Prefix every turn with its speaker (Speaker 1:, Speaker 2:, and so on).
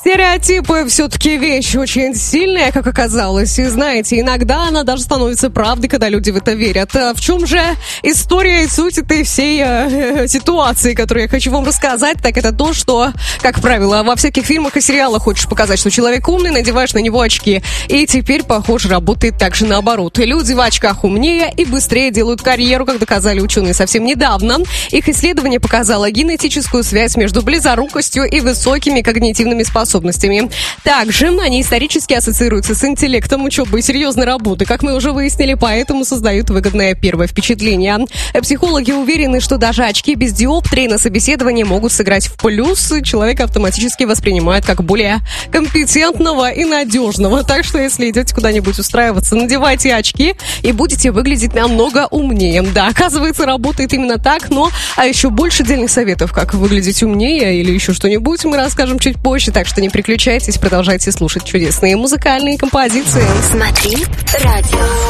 Speaker 1: Стереотипы все-таки вещь очень сильная, как оказалось. И знаете, иногда она даже становится правдой, когда люди в это верят. В чем же история и суть этой всей ситуации, которую я хочу вам рассказать, так это то, что, как правило, во всяких фильмах и сериалах хочешь показать, что человек умный, надеваешь на него очки. И теперь, похоже, работает также наоборот. Люди в очках умнее и быстрее делают карьеру, как доказали ученые совсем недавно. Их исследование показало генетическую связь между близорукостью и высокими когнитивными способностями. Также они исторически ассоциируются с интеллектом, учебой и серьезной работой, как мы уже выяснили, поэтому создают выгодное первое впечатление. Психологи уверены, что даже очки без диоптрии на собеседовании могут сыграть в плюс, и человека автоматически воспринимают как более компетентного и надежного. Так что, если идете куда-нибудь устраиваться, надевайте очки и будете выглядеть намного умнее. Да, оказывается, работает именно так, но еще больше дельных советов, как выглядеть умнее или еще что-нибудь, мы расскажем чуть позже, так что не переключайтесь, продолжайте слушать чудесные музыкальные композиции.
Speaker 2: Смотри радио.